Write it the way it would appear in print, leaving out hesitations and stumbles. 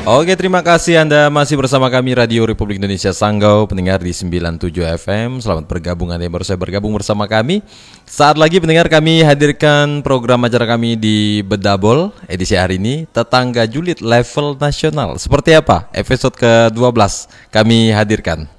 Oke, terima kasih Anda masih bersama kami Radio Republik Indonesia Sanggau, pendengar di 97 FM. Selamat bergabung Anda yang baru saja bergabung bersama kami. Saat lagi pendengar kami hadirkan program acara kami di Bedabol edisi hari ini, Tetangga Julid Level Nasional. Seperti apa? Episode ke-12 kami hadirkan.